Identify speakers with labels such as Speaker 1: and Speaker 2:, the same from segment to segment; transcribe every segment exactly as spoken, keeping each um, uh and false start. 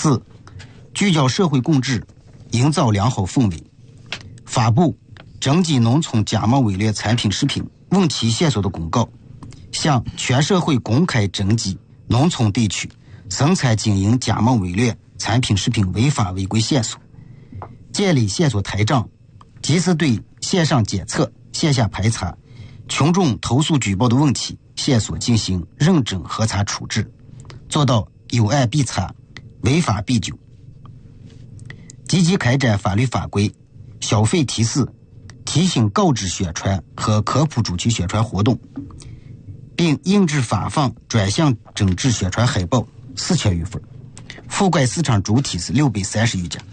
Speaker 1: 四、聚焦社会共治，营造良好氛围，发布征集农村假冒伪劣产品食品问题线索的公告，向全社会公开征集农村地区生产经营假冒伪劣产品食品违法违规线索，建立线索台账，及时对线上检测、线下排查、群众投诉举报的问题线索进行认真核查处置，做到有案必查、违法必究。积极开展法律法规、消费提示、提醒告知宣传和科普主题宣传活动，并印制发放专项整治宣传海报四千余份，覆盖市场主体是六百三十余家，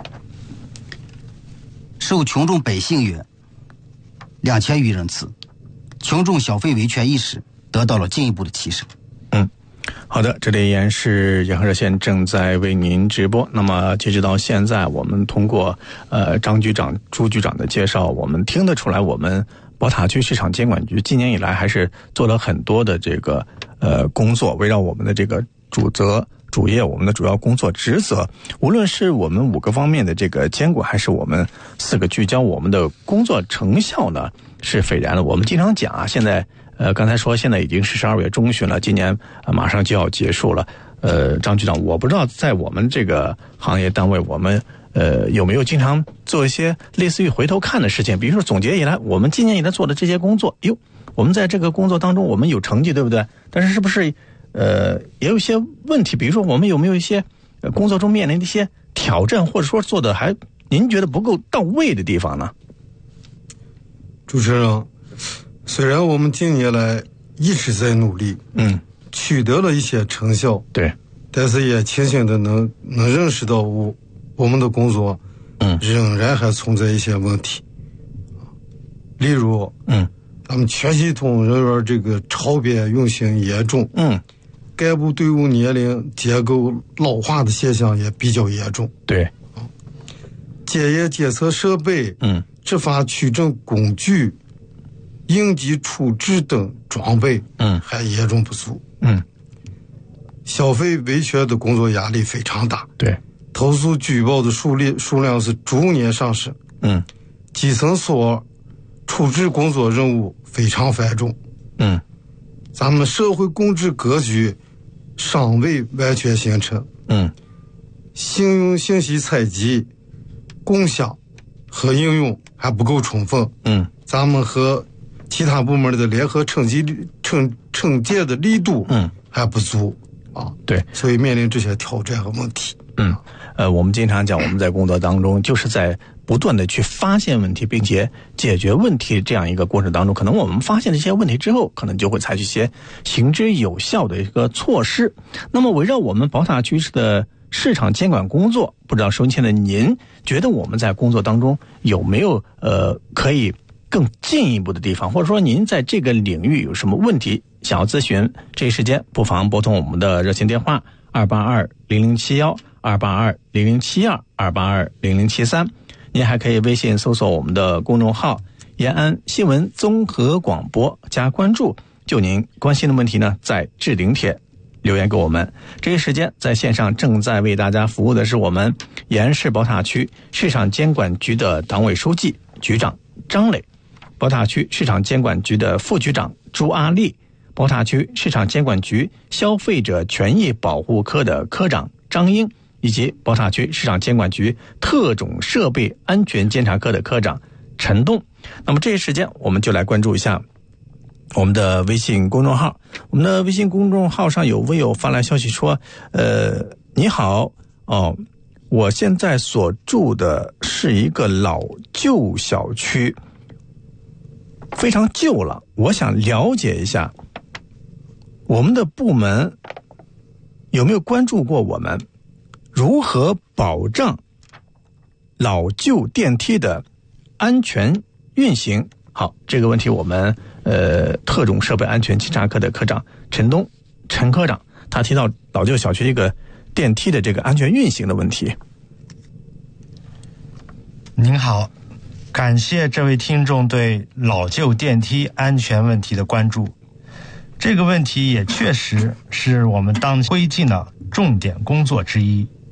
Speaker 1: 受群众百姓约两千余人次，群众消费维权意识得到了进一步的提升。
Speaker 2: 嗯，好的，这里依然是银河热线正在为您直播。那么截止到现在，我们通过呃张局长、朱局长的介绍，我们听得出来，我们宝塔区市场监管局今年以来还是做了很多的这个呃工作，围绕我们的这个主责、主业、我们的主要工作职责，无论是我们五个方面的这个监管，还是我们四个聚焦，我们的工作成效呢是斐然的。我们经常讲啊，现在呃刚才说现在已经是十二月中旬了，今年、呃、马上就要结束了。呃，张局长，我不知道在我们这个行业单位，我们呃有没有经常做一些类似于回头看的事情，比如说总结以来我们今年以来做的这些工作，哟，我们在这个工作当中我们有成绩，对不对？但是是不是呃也有一些问题，比如说我们有没有一些呃工作中面临的一些挑战，或者说做的还您觉得不够到位的地方呢？
Speaker 3: 主持人，虽然我们近年来一直在努力，嗯，取得了一些成效，
Speaker 2: 对，
Speaker 3: 但是也清醒的能能认识到我我们的工作，嗯，仍然还存在一些问题，例如，嗯，咱们全系统人员这个超编运行严重，嗯，干部队伍年龄结构老化的现象也比较严重，
Speaker 2: 对，
Speaker 3: 检验检测设备，嗯，执法取证工具、应急处置等装备，嗯，还严重不足，嗯，消费维权的工作压力非常大，
Speaker 2: 对，
Speaker 3: 投诉举报的数量数量是逐年上升，嗯，基层所处置工作任务非常繁重，嗯，咱们社会共治格局尚未完全形成，嗯，信用信息采集、共享和应用还不够充分，嗯，咱们和其他部门的联合惩戒惩惩戒的力度，嗯，还不足啊，
Speaker 2: 对，
Speaker 3: 所以面临这些挑战和问题。
Speaker 2: 嗯，呃，我们经常讲，我们在工作当中就是在不断的去发现问题，并且解决问题这样一个过程当中，可能我们发现这些问题之后，可能就会采取一些行之有效的一个措施。那么，围绕我们宝塔区的市场监管工作，不知道收音机的您觉得我们在工作当中有没有呃可以更进一步的地方，或者说您在这个领域有什么问题想要咨询？这一时间不妨拨通我们的热线电话二八二零零七幺。二八二零零七二二八二零零七三，您还可以微信搜索我们的公众号延安新闻综合广播加关注，就您关心的问题呢，在置顶帖留言给我们。这一时间在线上正在为大家服务的是我们延安市宝塔区市场监管局的党委书记局长张磊，宝塔区市场监管局的副局长朱阿丽，宝塔区市场监管局消费者权益保护科的科长张英，以及宝塔区市场监管局特种设备安全监察科的科长陈栋。那么这一时间我们就来关注一下我们的微信公众号。我们的微信公众号上有微友发来消息说，呃，你好，哦，我现在所住的是一个老旧小区，非常旧了，我想了解一下我们的部门有没有关注过我们如何保障老旧电梯的安全运行。好，这个问题我们呃特种设备安全监察科的科长陈东陈科长，他提到老旧小区一个电梯的这个安全运行的问题。
Speaker 4: 您好，感谢这位听众对老旧电梯安全问题的关注。这个问题也确实是我们当推进的重点工作之一。